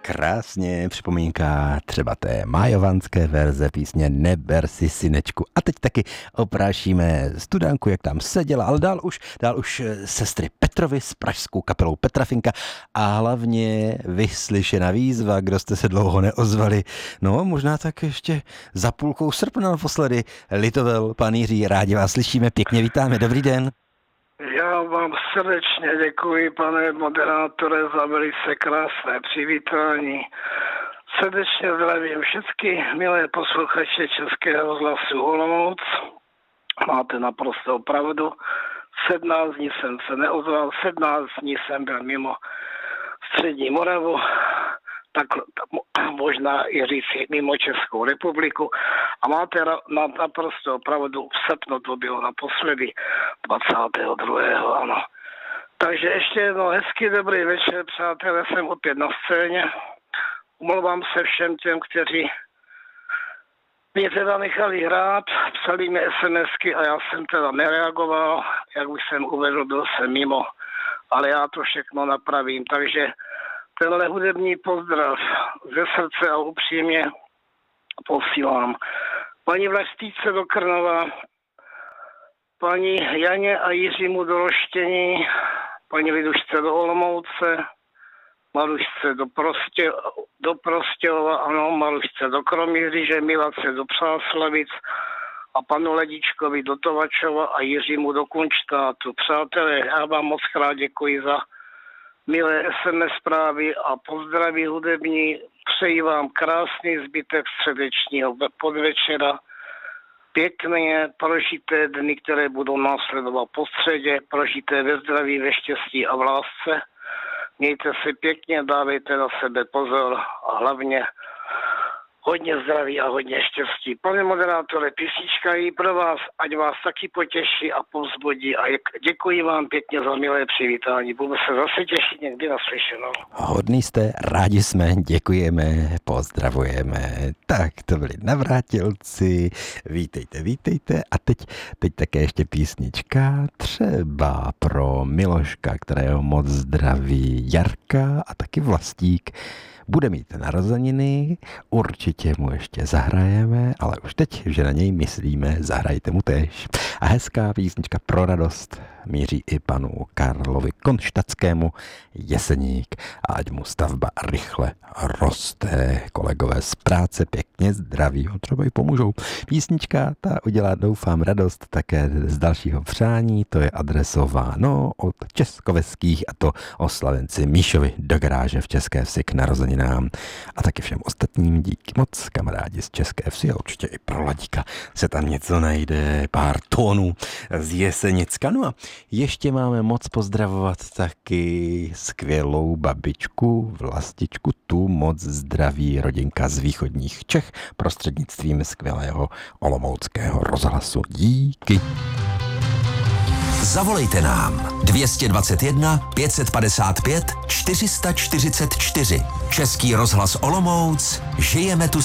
Krásně připomínka třeba té májovanské verze písně Neber si synečku. A teď taky oprášíme studánku, jak tam seděla, ale dál už sestry Petrovi s pražskou kapelou Petrafinka a hlavně vyslyšená výzva, kdo jste se dlouho neozvali. No, možná tak ještě za půlkou srpna naposledy. Litovel, pan Jiří, rádi vás slyšíme, pěkně vítáme, dobrý den. Já vám srdečně děkuji, pane moderátore, za velice krásné přivítání. Srdečně zdravím všechny milé posluchače Českého rozhlasu Olomouc. Máte naprosto pravdu. 17 dní jsem se neozval, 17 dní jsem byl mimo střední Moravu, tak možná i říci mimo Českou republiku. A máte naprosto pravdu, v srpnu to bylo naposledy, 22. ano. Takže ještě jednou hezký dobrý večer, přátelé, jsem opět na scéně. Omlouvám se všem těm, kteří mě teda nechali hrát, psali mi SMSky a já jsem teda nereagoval, jak už jsem uvedl, byl jsem mimo, ale já to všechno napravím, takže tenhle hudební pozdrav ze srdce a upřímně posílám paní Vlaštíce do Krnova, paní Janě a Jiřímu do Roštění, paní Lidušce do Olomouce, Marušce do Prostějova, ano, Marušce do Kroměříže, Milace do Přáslavic a panu Ledičkovi do Tovačova a Jiřímu do Kunštátu. Přátelé, já vám moc krát děkuji za milé SMS zprávy a pozdraví hudební. Přeji vám krásný zbytek středečního podvečera, pěkné prožité dny, které budou následovat po středě, prožité ve zdraví, ve štěstí a v lásce. Mějte si pěkně, dávejte na sebe pozor a hlavně hodně zdraví a hodně štěstí. Pane moderátore, písnička je pro vás, ať vás taky potěší a povzbudí a děkuji vám pěkně za milé přivítání. Budu se zase těšit někdy naslyšenou. Hodný jste, rádi jsme, děkujeme, pozdravujeme. Tak, to byli navrátilci, vítejte. A teď také ještě písnička, třeba pro Miloška, kterého moc zdraví Jarka a taky Vlastík. Bude mít narozeniny, určitě mu ještě zahrajeme, ale už teď, že na něj myslíme, zahrajte mu též. A hezká písnička pro radost míří i panu Karlovi Konštatskému, Jeseník, a ať mu stavba rychle roste. Kolegové z práce pěkně zdraví ho třeba i pomůžou. Písnička ta udělá, doufám, radost také z dalšího přání, to je adresováno od Českoveských a to oslavenci Míšovi do garáže v České Vsi k narozeninám. A taky všem ostatním díky moc, kamarádi z České Vsi, a určitě i pro Ladíka se tam něco najde, pár tónů z Jesenicka. No a ještě máme moc pozdravovat taky skvělou babičku Vlastičku, tu moc zdraví rodinka z východních Čech prostřednictvím skvělého olomouckého rozhlasu. Díky. Zavolejte nám 221 555 444. Český rozhlas Olomouc, žijeme tu